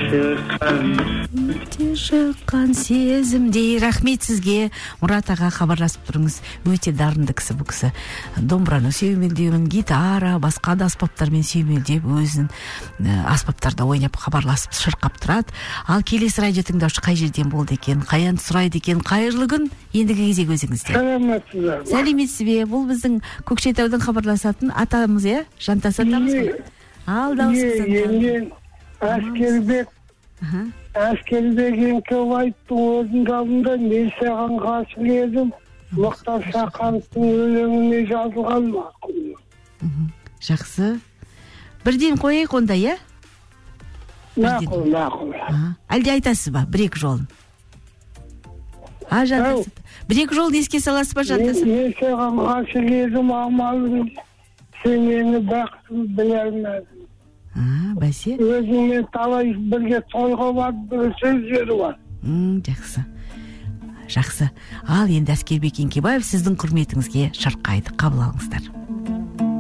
шыққан сезімдей. Рахмет сізге. Мұрат аға, хабарласып тұрыңыз. Өте дарынды кісі бұл кісі. Домбыраны сүйемелдеуін, гитара, басқа да аспаптармен сүйемелдеп, өзін аспаптарда ойнап, хабарласып, шырқап тұрады. Ал келесі радио тыңдаушы қай жерден болды екен, қаян сұрайды екен? Қайырлы күн, ендігі кезек өзіңізде. Сәлеметсіз бе? Бұл біздің Көкшетаудан хабарласатын атамыз, Жантас атамыз ғой. Ал дауысыңыз. Әскербек Еңкеу айттың өзінің алдында мен саған ғашық едім. Мұхтар Шахановтың өлеңіне жазылған мақұл. Жақсы. Бірден қойайық онда, Мақұл. Әлде айтасыз ба, бір-екі жолын? Жантас. Бір-екі жолын еске саласыз ба, Жантас? Мен саған ғашық едім, амалым. Сен мені бақытым біле алмадың. Бәсе? Өзіңмен талай бірге тойға барып, бір сөздері бар. Жақсы. Ал енді Әскербек Еңкебаев сіздің құрметіңізге шырқайды. Қабыл алыңыздар.